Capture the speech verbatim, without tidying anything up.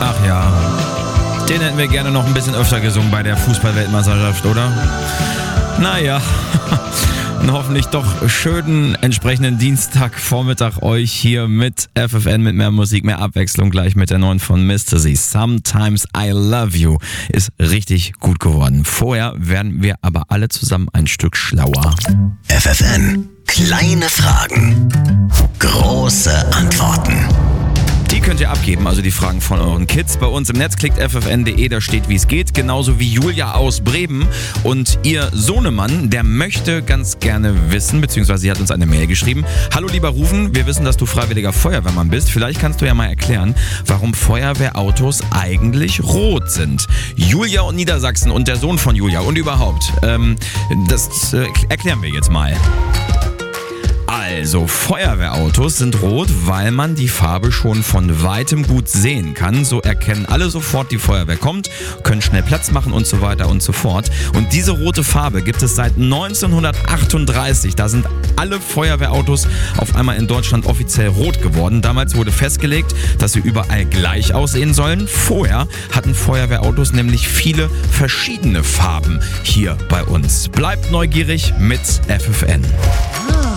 Ach ja, den hätten wir gerne noch ein bisschen öfter gesungen bei der Fußball-Weltmeisterschaft, oder? Naja, und hoffentlich doch schönen entsprechenden Dienstagvormittag euch hier mit F F N, mit mehr Musik, mehr Abwechslung, gleich mit der neuen von Mister Z. Sometimes I Love You ist richtig gut geworden. Vorher werden wir aber alle zusammen ein Stück schlauer. F F N, kleine Fragen, große Antworten. Die könnt ihr abgeben, also die Fragen von euren Kids. Bei uns im Netz klickt f f n punkt d e, da steht, wie es geht. Genauso wie Julia aus Bremen. Und ihr Sohnemann, der möchte ganz gerne wissen, beziehungsweise sie hat uns eine Mail geschrieben. Hallo lieber Rufen, wir wissen, dass du freiwilliger Feuerwehrmann bist. Vielleicht kannst du ja mal erklären, warum Feuerwehrautos eigentlich rot sind. Julia und Niedersachsen und der Sohn von Julia und überhaupt. Ähm, das äh, erklären wir jetzt mal. Also, Feuerwehrautos sind rot, weil man die Farbe schon von weitem gut sehen kann. So erkennen alle sofort, die Feuerwehr kommt, können schnell Platz machen und so weiter und so fort. Und diese rote Farbe gibt es seit neunzehnhundertachtunddreißig. Da sind alle Feuerwehrautos auf einmal in Deutschland offiziell rot geworden. Damals wurde festgelegt, dass sie überall gleich aussehen sollen. Vorher hatten Feuerwehrautos nämlich viele verschiedene Farben hier bei uns. Bleibt neugierig mit F F N.